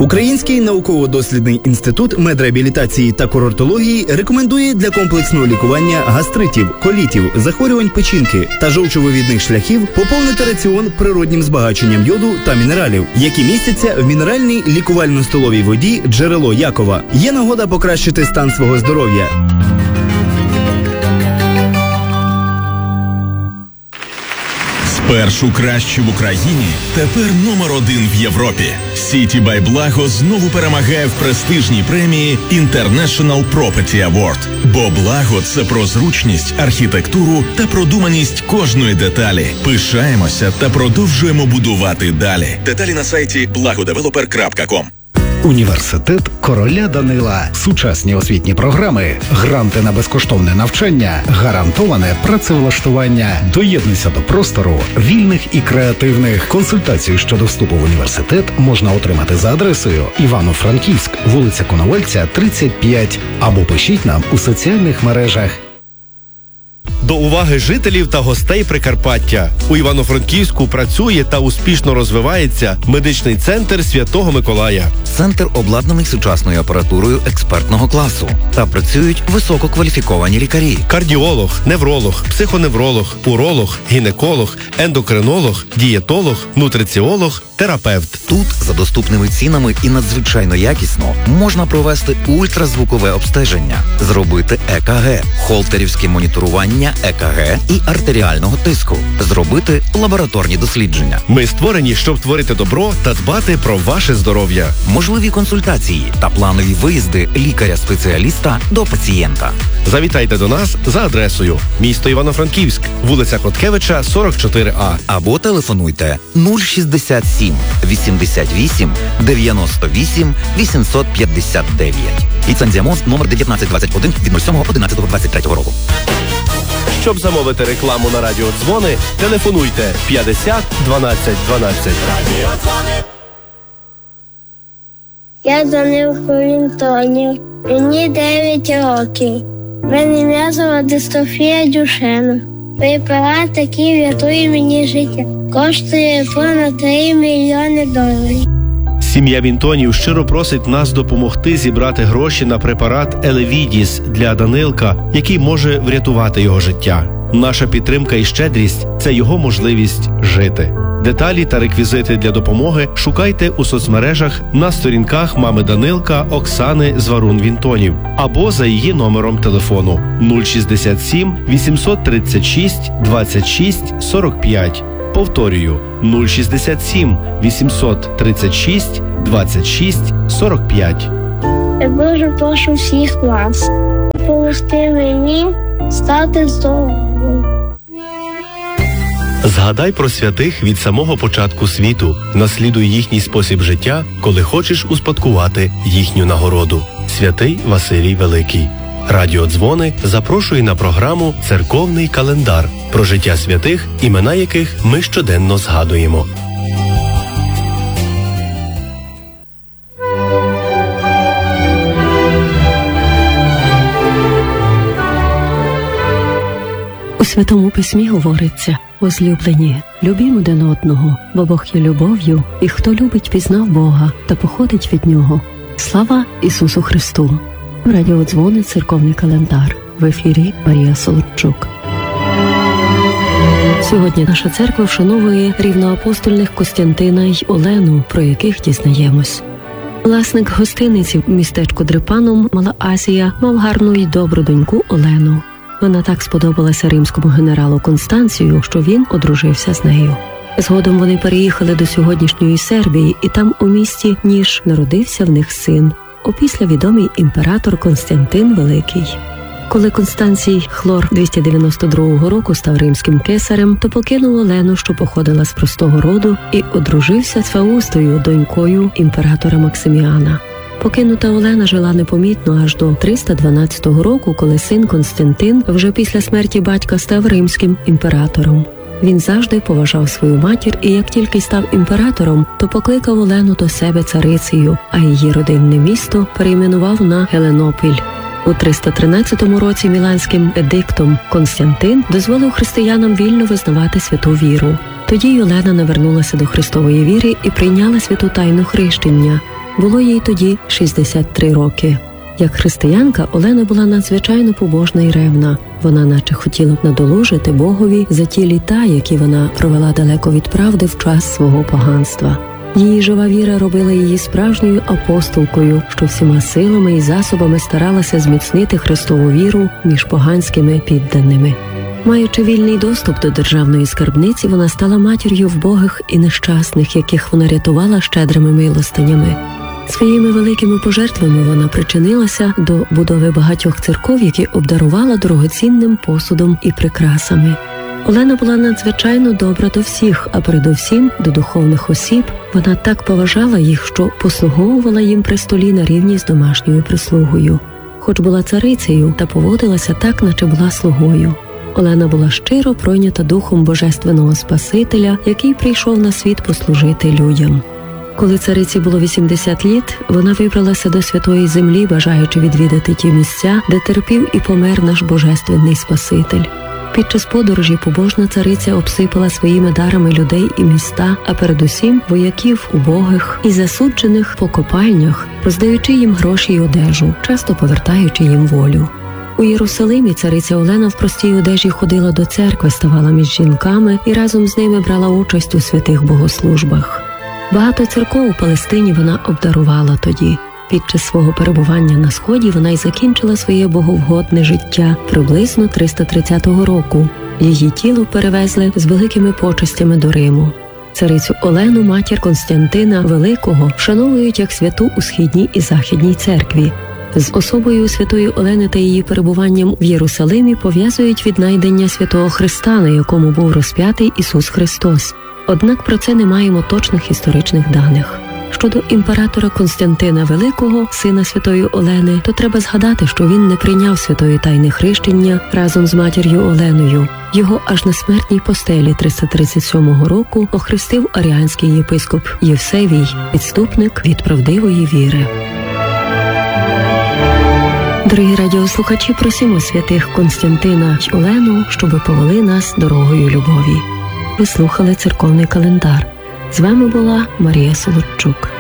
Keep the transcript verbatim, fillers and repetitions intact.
Український науково-дослідний інститут медреабілітації та курортології рекомендує для комплексного лікування гастритів, колітів, захворювань печінки та жовчовивідних шляхів поповнити раціон природнім збагаченням йоду та мінералів, які містяться в мінеральній лікувально-столовій воді «Джерело Якова». Є нагода покращити стан свого здоров'я. Спершу кращі в Україні, тепер номер один в Європі. Сіті бай Благо знову перемагає в престижній премії International Property Award. Бо Благо – це про зручність, архітектуру та продуманість кожної деталі. Пишаємося та продовжуємо будувати далі. Деталі на сайті благодевелопер крапка ком. Університет короля Данила. Сучасні освітні програми, гранти на безкоштовне навчання, гарантоване працевлаштування. Доєднуйся до простору вільних і креативних. Консультацію щодо вступу в університет можна отримати за адресою Івано-Франківськ, вулиця Коновальця, тридцять п'ять, або пишіть нам у соціальних мережах. До уваги жителів та гостей Прикарпаття. У Івано-Франківську працює та успішно розвивається медичний центр Святого Миколая. Центр обладнаний сучасною апаратурою експертного класу. Та працюють висококваліфіковані лікарі. Кардіолог, невролог, психоневролог, уролог, гінеколог, ендокринолог, дієтолог, нутриціолог, терапевт. Тут за доступними цінами і надзвичайно якісно можна провести ультразвукове обстеження, зробити е ка ге, холтерівське моніторування е ка ге і артеріального тиску, зробити лабораторні дослідження. Ми створені, щоб творити добро та дбати про ваше здоров'я. Можливі консультації та планові виїзди лікаря-спеціаліста до пацієнта. Завітайте до нас за адресою: місто Івано-Франківськ, вулиця Коткевича, сорок чотири а. Або телефонуйте нуль шістдесят сім вісімдесят вісім дев'яносто вісім вісімсот п'ятдесят дев'ять. Ліцензія МОЗ номер дев'ятнадцять двадцять один від сьомого одинадцятого двадцять третього року. Щоб замовити рекламу на радіодзвони, телефонуйте п'ятдесят дванадцять дванадцять. Радіодзвони. Я Данилко Вінтонів, мені дев'ять років. Мене м'язова дистрофія Дюшена. Препарат, який рятує мені життя, коштує понад три мільйони доларів. Сім'я Вінтонів щиро просить нас допомогти зібрати гроші на препарат Елевідіс для Данилка, який може врятувати його життя. Наша підтримка і щедрість – це його можливість жити. Деталі та реквізити для допомоги шукайте у соцмережах на сторінках мами Данилка Оксани Зварун-Вінтонів або за її номером телефону нуль шістдесят сім вісімсот тридцять шість двадцять шість сорок п'ять. Повторюю, нуль шістдесят сім вісімсот тридцять шість двадцять шість сорок п'ять. Я дуже прошу всіх вас допомогти мені стати здоровим. Згадай про святих від самого початку світу. Наслідуй їхній спосіб життя, коли хочеш успадкувати їхню нагороду. Святий Василій Великий. Радіодзвони запрошує на програму «Церковний календар» про життя святих, імена яких ми щоденно згадуємо. У Святому Письмі говориться: «Возлюблені, любім один одного, бо Бог є любов'ю, і хто любить, пізнав Бога та походить від Нього. Слава Ісусу Христу!» Радіодзвони «Церковний календар». В ефірі Марія Солодчук. Сьогодні наша церква вшановує рівноапостольних Костянтина й Олену, про яких дізнаємось. Власник гостиниці в містечку Дрипаном, Мала Азія, мав гарну й добру доньку Олену. Вона так сподобалася римському генералу Констанцію, що він одружився з нею. Згодом вони переїхали до сьогоднішньої Сербії, і там у місті Ніш народився в них син, опісля відомий імператор Константин Великий. Коли Констанцій Хлор двісті дев'яносто другого року став римським кесарем, то покинув Олену, що походила з простого роду, і одружився з Фаустою, донькою імператора Максиміана. Покинута Олена жила непомітно аж до триста дванадцятого року, коли син Константин вже після смерті батька став римським імператором. Він завжди поважав свою матір і як тільки став імператором, то покликав Олену до себе царицею, а її родинне місто перейменував на Геленопіль. У триста тринадцятому році міланським едиктом Константин дозволив християнам вільно визнавати святу віру. Тоді й Олена навернулася до Христової віри і прийняла святу тайну хрещення. Було їй тоді шістдесят три роки. Як християнка Олена була надзвичайно побожна і ревна. Вона наче хотіла б надолужити Богові за ті літа, які вона провела далеко від правди в час свого поганства. Її жива віра робила її справжньою апостолкою, що всіма силами і засобами старалася зміцнити Христову віру між поганськими підданими. Маючи вільний доступ до державної скарбниці, вона стала матір'ю вбогих і нещасних, яких вона рятувала щедрими милостинями. Своїми великими пожертвами вона причинилася до будови багатьох церков, які обдарувала дорогоцінним посудом і прикрасами. Олена була надзвичайно добра до всіх, а передусім до духовних осіб. Вона так поважала їх, що послуговувала їм при столі на рівні з домашньою прислугою. Хоч була царицею, та поводилася так, наче була слугою. Олена була щиро пройнята духом Божественного Спасителя, який прийшов на світ послужити людям. Коли цариці було вісімдесят літ, вона вибралася до Святої Землі, бажаючи відвідати ті місця, де терпів і помер наш Божественний Спаситель. Під час подорожі побожна цариця обсипала своїми дарами людей і міста, а передусім вояків убогих і засуджених по копальнях, роздаючи їм гроші й одежу, часто повертаючи їм волю. У Єрусалимі цариця Олена в простій одежі ходила до церкви, ставала між жінками і разом з ними брала участь у святих богослужбах. Багато церков у Палестині вона обдарувала тоді. Під час свого перебування на Сході вона й закінчила своє боговгодне життя приблизно триста тридцятого року. Її тіло перевезли з великими почестями до Риму. Царицю Олену, матір Константина Великого, вшановують як святу у Східній і Західній церкві. З особою святої Олени та її перебуванням в Єрусалимі пов'язують віднайдення святого Христа, на якому був розп'ятий Ісус Христос. Однак про це не маємо точних історичних даних. Щодо імператора Константина Великого, сина святої Олени, то треба згадати, що він не прийняв святої тайни хрещення разом з матір'ю Оленою. Його аж на смертній постелі триста тридцять сьомого року охрестив аріанський єпископ Євсевій, відступник від правдивої віри. Дорогі радіослухачі, просимо святих Константина й Олену, щоби повели нас дорогою любові. Ви слухали церковний календар. З вами була Марія Солодчук.